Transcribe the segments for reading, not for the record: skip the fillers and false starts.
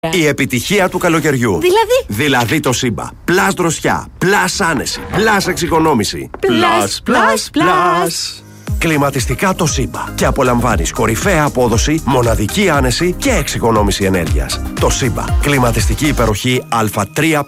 Η επιτυχία του καλοκαιριού. Δηλαδή το Σύμπα. Πλάς δροσιά, πλάς άνεση, πλάς εξοικονόμηση. Πλάς. Κλιματιστικά το Σύμπα. Και απολαμβάνεις κορυφαία απόδοση, μοναδική άνεση και εξοικονόμηση ενέργειας. Το Σύμπα. Κλιματιστική υπεροχή Α3+.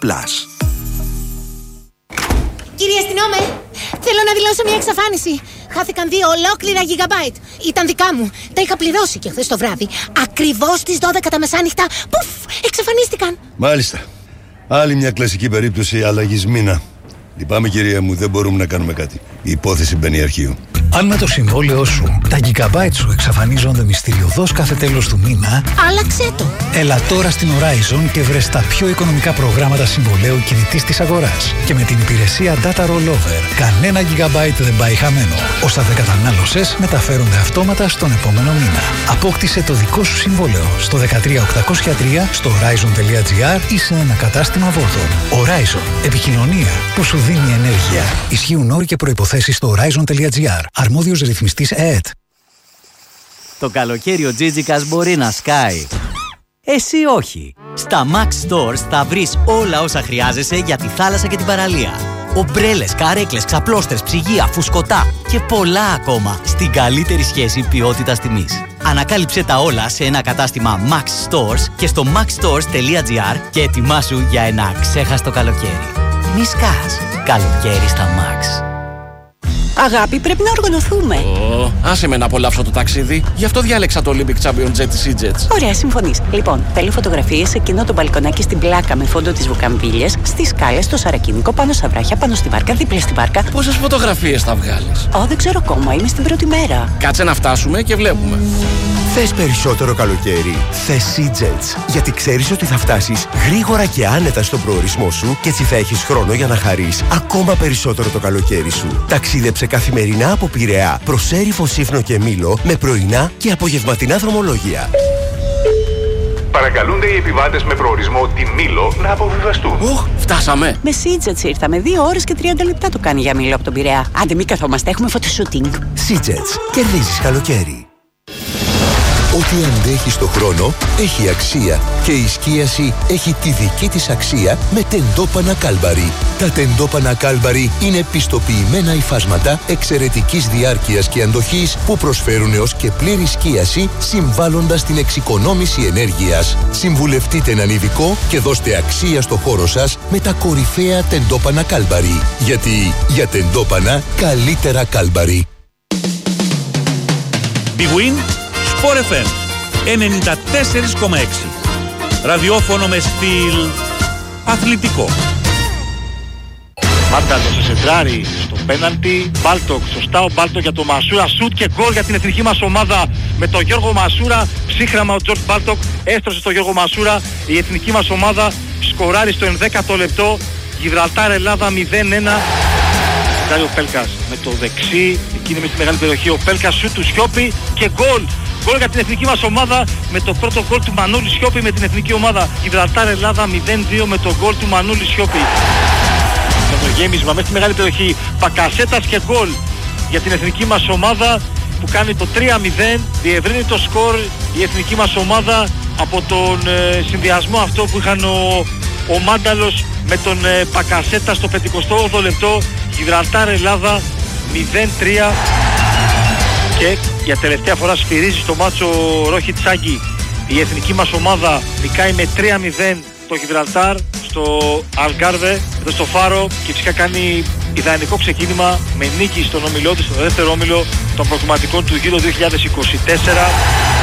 Κύριε αστυνόμε, θέλω να δηλώσω μια εξαφάνιση. Χάθηκαν 2 ολόκληρα gigabyte. Ήταν δικά μου. Τα είχα πληρώσει και χθες το βράδυ. Ακριβώς στις 12 τα μεσάνυχτα. Πουφ! Εξαφανίστηκαν. Μάλιστα. Άλλη μια κλασική περίπτωση αλλαγής μήνα. Λυπάμαι, κυρία μου, δεν μπορούμε να κάνουμε κάτι. Η υπόθεση μπαίνει αρχείο. Αν με το συμβόλαιό σου τα gigabyte σου εξαφανίζονται μυστηριωδώς κάθε τέλος του μήνα, άλλαξε το. Έλα τώρα στην Horizon και βρες τα πιο οικονομικά προγράμματα συμβολαίου κινητής της αγοράς. Και με την υπηρεσία Data Rollover, κανένα gigabyte δεν πάει χαμένο. Όσα δεν κατανάλωσες μεταφέρονται αυτόματα στον επόμενο μήνα. Απόκτησε το δικό σου συμβόλαιο στο 13803, στο horizon.gr ή σε ένα κατάστημα Vodafone. Horizon. Επικοινωνία που σου δίνει ενέργεια. Ισχύουν όροι και προϋποθέσεις στο horizon.gr. Αρμόδιος ρυθμιστής ΕΕΤ. Το καλοκαίρι ο Τζίτζικας μπορεί να σκάει. Εσύ όχι. Στα Max Stores θα βρεις όλα όσα χρειάζεσαι για τη θάλασσα και την παραλία. Ομπρέλες, καρέκλες, ξαπλώστρες, ψυγεία, φουσκωτά και πολλά ακόμα στην καλύτερη σχέση ποιότητας-τιμής. Ανακάλυψε τα όλα σε ένα κατάστημα Max Stores και στο maxstores.gr και ετοιμάσου για ένα αξέχαστο καλοκαίρι. Μη σκάς. Καλοκαίρι στα Max. Αγάπη, πρέπει να οργανωθούμε. Άσε με να απολαύσω το ταξίδι. Γι' αυτό διάλεξα το Olympic Champion Jet της EasyJet. Ωραία, συμφωνείς. Λοιπόν, θέλω φωτογραφίες σε εκείνο το μπαλκονάκι στην πλάκα με φόντο τις βουκαμβίλιες, στις σκάλες, στο Σαρακίνικο, πάνω στα βράχια, πάνω στη βάρκα, δίπλα στη βάρκα. Πόσες φωτογραφίες θα βγάλεις? Δεν ξέρω ακόμα, είμαι στην πρώτη μέρα. Κάτσε να φτάσουμε και βλέπουμε. Θες περισσότερο καλοκαίρι? Θες EasyJet. Γιατί ξέρεις ότι θα φτάσεις γρήγορα και άνετα στον προορισμό σου και έτσι θα έχεις χρόνο για να χαρείς ακόμα περισσότερο το καλοκαίρι σου. Ταξίδεψε καθημερινά από Πειραιά προς Έριφο, Σύφνο και Μήλο με πρωινά και απογευματινά δρομολόγια. Παρακαλούνται οι επιβάτες με προορισμό τη Μήλο να αποβιβαστούν. Φτάσαμε. Με EasyJet ήρθαμε. 2 ώρες και 30 λεπτά το κάνει για Μήλο από τον Πειραιά. Άντε, μην καθόμαστε, έχουμε φωτοσούτινγκ. EasyJet. Κερδίζεις καλοκαίρι. Ό,τι αντέχει στο χρόνο έχει αξία και η σκίαση έχει τη δική της αξία με τεντόπανα Κάλμπαρι. Τα τεντόπανα Κάλμπαρι είναι πιστοποιημένα υφάσματα εξαιρετικής διάρκειας και αντοχής που προσφέρουν έως και πλήρη σκίαση συμβάλλοντας στην εξοικονόμηση ενέργειας. Συμβουλευτείτε έναν ειδικό και δώστε αξία στο χώρο σας με τα κορυφαία τεντόπανα Κάλμπαρι. Γιατί για τεντόπανα καλύτερα Κάλμπαρι. Big Win Sport FM 94,6. Ραδιόφωνο με στυλ αθλητικό. Μάνταλο σε σεντράρι στο πέναλτι. Μπάλτοκ σωστά, ο Μπάλτοκ για το Μασούρα. Σουτ και γκολ για την εθνική μας ομάδα με τον Γιώργο Μασούρα. Ψύχραμα ο Τζορτ Μπάλτοκ έστρωσε στο Γιώργο Μασούρα. Η εθνική μας ομάδα σκοράρει στο 11ο λεπτό. Γιβραλτάρ Ελλάδα 0-1. Κάνει ο Πέλκας με το δεξί, εκείνη με τη μεγάλη περιοχή. Ο Πέλκας σουτ του Σιώπη και γκολ. Γκολ για την εθνική μας ομάδα με το πρώτο γκολ του Μανώλη Σιώπη με την εθνική ομάδα. Γιβραλτάρ Ελλάδα 0-2 με το γκολ του Μανώλη Σιώπη. Με το γέμισμα μέσα στη μεγάλη περιοχή. Πακασέτας και γκολ για την εθνική μας ομάδα που κάνει το 3-0. Διευρύνει το σκορ η εθνική μας ομάδα από τον συνδυασμό αυτό που είχαν ο Μάνταλος με τον Πακασέτα στο 58ο λεπτό. Γιβραλτάρ Ελλάδα 0-3 και για τελευταία φορά σφυρίζει στο μάτσο Ρόχι Τσάγκη. Η εθνική μας ομάδα νικάει με 3-0 το Γιβραλτάρ στο Αλγκάρβε, εδώ στο Φάρο, και φυσικά κάνει ιδανικό ξεκίνημα με νίκη στον ομιλό της, στο δεύτερο όμιλο των προκριματικών του Euro 2024.